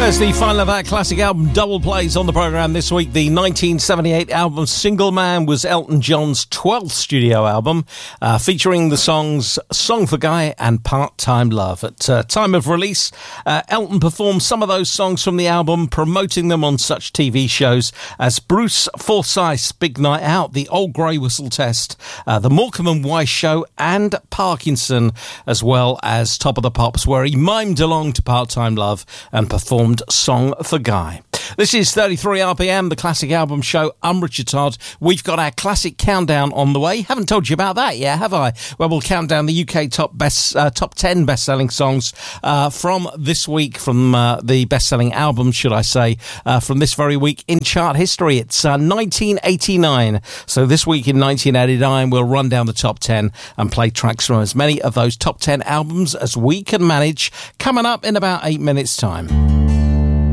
There's the final of that classic album double plays on the programme this week. The 1978 album Single Man was Elton John's 12th studio album, featuring the songs Song for Guy and Part-Time Love. At time of release, Elton performed some of those songs from the album, promoting them on such TV shows as Bruce Forsyth's Big Night Out, The Old Grey Whistle Test, The Morecambe and Wise Show, and Parkinson, as well as Top of the Pops, where he mimed along to Part-Time Love and performed Song for Guy. This is 33 RPM, the classic album show. I'm Richard Todd. We've got our classic countdown on the way. Haven't told you about that yet, have I? Well, we'll count down the UK top 10 best-selling songs from this week, from the best-selling albums, should I say, from this very week in chart history. It's 1989. So this week in 1989, we'll run down the top 10 and play tracks from as many of those top 10 albums as we can manage, coming up in about 8 minutes' time.